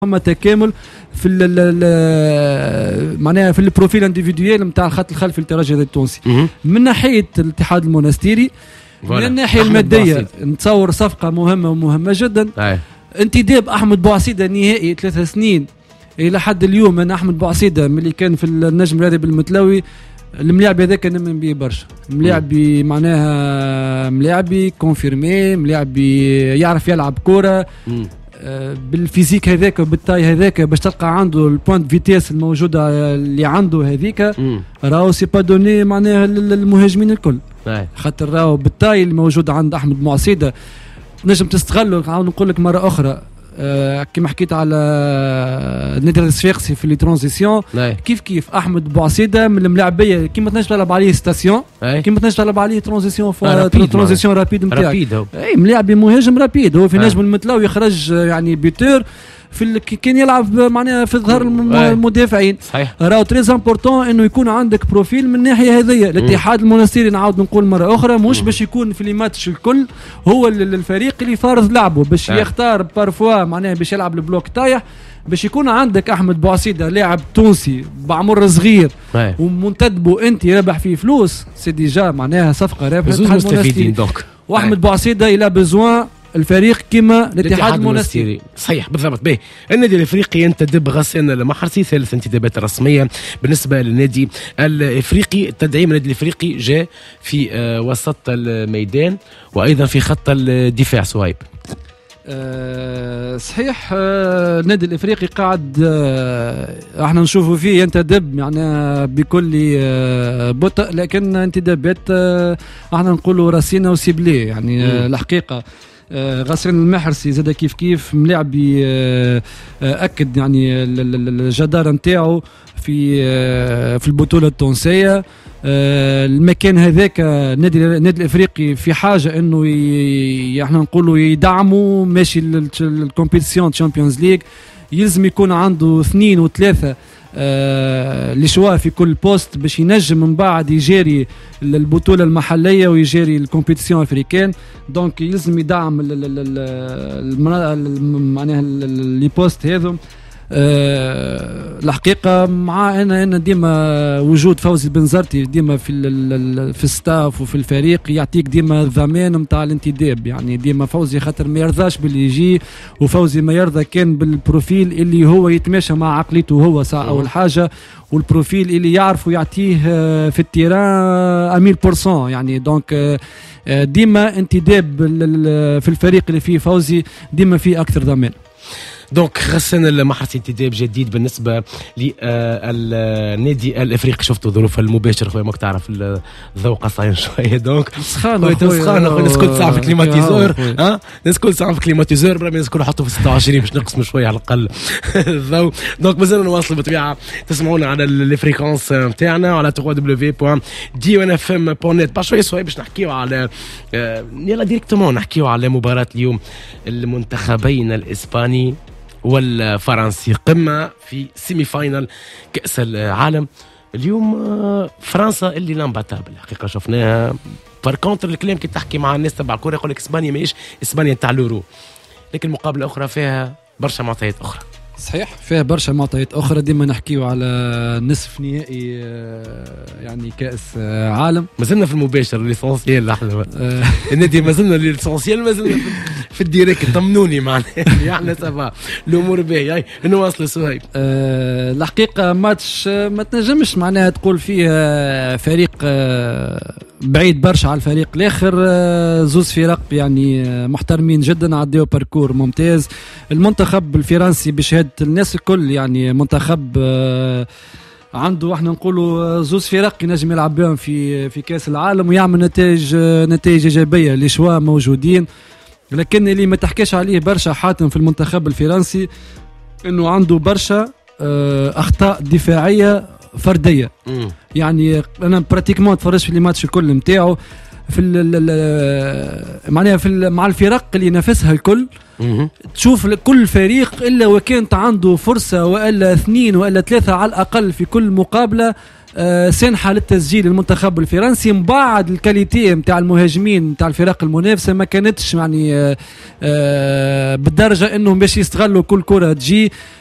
فما تكامل في معناها في البروفيل انديفيديوال نتاع الخط الخلفي الترجي التونسي. من ناحيه الاتحاد المونستيري، من الناحيه الماديه نتصور صفقه مهمه ومهمه جدا. انتداب احمد بوعسيده نهائي 3 سنين الى حد اليوم. انا احمد بوعسيده ملي كان في النجم الرياضي بالمتلاوي، الملاعب هذاك نمن بيه برشا، ملاعبي معناها ملاعبي كونفيرمي، ملاعبي يعرف يلعب كوره بالفيزيك هذاك وبالتاي هذاك باش تلقى عنده البوينت فيتيس الموجوده اللي عنده هذيك. راهو سي با دوني معناها للمهاجمين الكل، خاطر راهو بالتاي الموجود عند احمد بوعسيده نجم تستغله. نعاود نقول لك مره اخرى، كما حكيت على النادي الصفاقسي في لي ترانزيسيون، كيف احمد بوعسيده من الملاعبيه كيما تنجم تلعب عليه ستاسيون، كيما تنجم تلعب عليه ترانزيسيون ترانزيسيون رابيد نتاعك. اي ملاعبي مهاجم رابيد، هو في نجم المتلاوي يخرج يعني بيتور في كان يلعب معناها في ظهر المدافعين. راهو تريز امبورطون انه يكون عندك بروفيل من الناحيه هذيا. الاتحاد المونستيري نعاود نقول مره اخرى مش باش يكون في لي ماتش الكل هو الفريق اللي فارض لعبه، باش يختار بارفوا معناها باش يلعب البلوك طايح، باش يكون عندك احمد بوعسيده لاعب تونسي بعمر صغير ومنتدبه انت رابح فيه فلوس، سي ديجا معناها صفقه رابحه مستفيدين. واحمد بوعسيده الى بزوان الفريق كما الاتحاد المونستيري. صحيح بالضبط. به النادي الافريقي ينتدب غسان المحرسي، ثالث انتدابات رسميه بالنسبه للنادي الافريقي. تدعيم النادي الافريقي جاء في وسط الميدان وايضا في خط الدفاع. صهيب صحيح، النادي الافريقي قاعد احنا نشوفوا فيه ينتدب يعني بكل بطء، لكن انتدابات احنا نقولوا راسينا وسيبلي يعني الحقيقه. غسان المحرسي زاد كيف ملاعبي اكد يعني الجدارة نتاعو في البطولة التونسية. المكان هذاك النادي الافريقي في حاجة انه احنا نقولوا يدعموا ماشي الكومبيتيسيون تشامبيونز ليغ، يلزم يكون عنده 2 و3 لشوا في كل بوست باش ينجم من بعد يجاري البطولة المحلية ويجاري الكومبيتيسيون افريكان. دونك يلزم يدعم معناها لي بوست هذو. الحقيقة مع أنا ديما وجود فوزي بنزرتي ديما في الستاف وفي الفريق يعطيك ديما الضمان متاع الانتداب. يعني ديما فوزي خاطر ما يرضاش باللي يجي، وفوزي ما يرضى كان بالبروفيل اللي هو يتماشى مع عقليته هو ساعة أول حاجة، والبروفيل اللي يعرفوا يعطيه في التيران 1000%. يعني دونك ديما انتداب في الفريق اللي فيه فوزي ديما فيه أكثر ضمان. دونك غسان المحرسي انتداب جديد بالنسبة للنادي الافريقي. شفتوا ظروف المباشر خويا ماك تعرف الضوء قصير شوية، دونك سخان الناس كل ساعة في كليماتيزور، الناس كل ساعة في كليماتيزور، برا الناس كل حطوا في 26 باش نقسموا شوية على الأقل الضوء. دونك مازلنا نواصلوا بالطبيعة، تسمعونا على الفريكونس نتاعنا على www.dionfm.net. بعد شوية باش نحكيو على يلا ديريكتومون نحكيو على مباراة اليوم المنتخبين الإسباني والفرنسي، قمة في سيمي فاينل كأس العالم. اليوم فرنسا اللي لامباتابل الحقيقة شفناها. فاركونتر الكلام كي تحكي مع الناس تبع الكورة يقول لك اسبانيا ماهيش اسبانيا تاع اليورو، لكن مقابلة أخرى فيها برشا معطيات أخرى. صحيح فيها برشا معطيات أخرى. ديما نحكيو على نصف نهائي يعني كأس عالم. مازلنا في المباشر ليسونسيال لحظة النادي مازلنا ليسونسيال، مازلنا في الديريكت. طمنوني معناها يعني سافا الأمور باهية. نواصل صهيب. الحقيقة ماتش ما تنجمش معناها تقول فيه فريق بعيد برشا على الفريق الآخر. زوز فرق يعني محترمين جدا، عديوا باركور ممتاز. المنتخب الفرنسي بشهادة الناس الكل يعني منتخب عنده احنا نقولوا زوز فرق ينجم يلعب بهم في كاس العالم ويعمل نتائج ايجابيه. لي شوا موجودين، لكن اللي ما تحكيش عليه برشا حاتم في المنتخب الفرنسي انه عنده برشا اخطاء دفاعيه فرديه. يعني انا براتيكمون تفرجت في الماتش الكل نتاعو في معناها مع الفرق اللي ينافسها الكل. تشوف كل فريق الا وكانت عنده فرصه والا 2 والا 3 على الاقل في كل مقابله سنحة للتسجيل المنتخب الفرنسي. من بعد الكاليتي نتاع المهاجمين نتاع الفرق المنافسة ما كانتش يعني بالدرجة انهم باش يستغلوا كل كرة تجي.